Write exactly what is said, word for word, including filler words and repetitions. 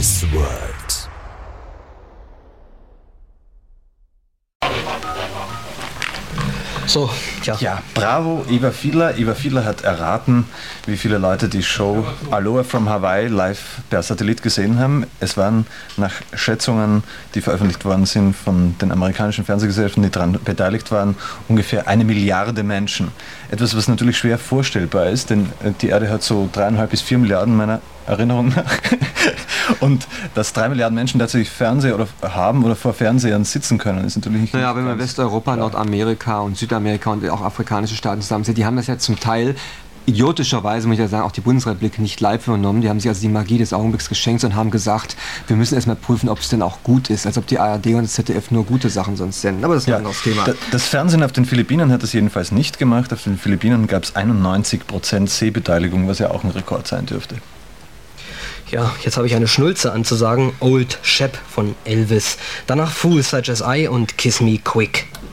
This World. So, ja. Ja, bravo, Eva Fiedler. Eva Fiedler hat erraten, wie viele Leute die Show Aloha from Hawaii live per Satellit gesehen haben. Es waren nach Schätzungen, die veröffentlicht worden sind von den amerikanischen Fernsehgesellschaften, die daran beteiligt waren, ungefähr eine Milliarde Menschen. Etwas, was natürlich schwer vorstellbar ist, denn die Erde hat so dreieinhalb bis vier Milliarden meiner Erinnerung nach. Und dass drei Milliarden Menschen tatsächlich Fernseher oder haben oder vor Fernsehern sitzen können, ist natürlich nicht. Naja, wenn man Westeuropa, Nordamerika und Südamerika und auch afrikanische Staaten zusammenzählt, die haben das ja zum Teil idiotischerweise, muss ich ja sagen, auch die Bundesrepublik nicht live vernommen. Die haben sich also die Magie des Augenblicks geschenkt und haben gesagt, wir müssen erstmal prüfen, ob es denn auch gut ist. Als ob die A R D und das Z D F nur gute Sachen sonst senden. Aber das ist ein ja, anderes Thema. Das Fernsehen auf den Philippinen hat das jedenfalls nicht gemacht. Auf den Philippinen gab es einundneunzig Prozent Sehbeteiligung, was ja auch ein Rekord sein dürfte. Ja, jetzt habe ich eine Schnulze anzusagen. Old Shep von Elvis. Danach Fool Such As I und Kiss Me Quick.